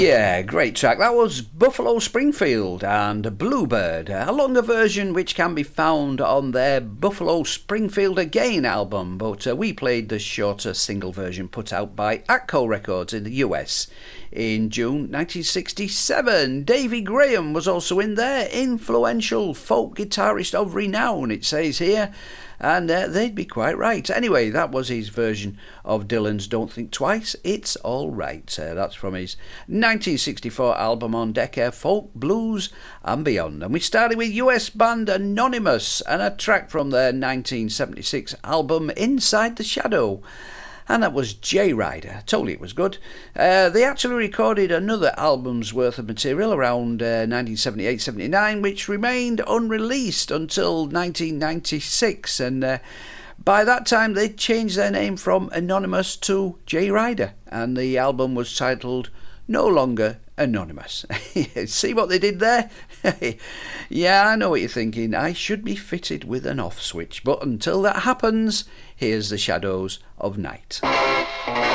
Yeah, great track. That was Buffalo Springfield and Bluebird, a longer version which can be found on their Buffalo Springfield Again album, but we played the shorter single version put out by Atco Records in the US in June 1967. Davy Graham was also in there, influential folk guitarist of renown, it says here. And they'd be quite right. Anyway, that was his version of Dylan's Don't Think Twice, It's All Right. That's from his 1964 album On Deck Air, Folk, Blues and Beyond. And we started with US band Anonymous and a track from their 1976 album Inside the Shadow. And that was J Rider. Told you it was good. They actually recorded another album's worth of material around 1978-79, which remained unreleased until 1996. And by that time, they'd changed their name from Anonymous to J Rider. And the album was titled No Longer Anonymous. See what they did there? Yeah, I know what you're thinking. I should be fitted with an off switch. But until that happens, here's The Shadows of Night.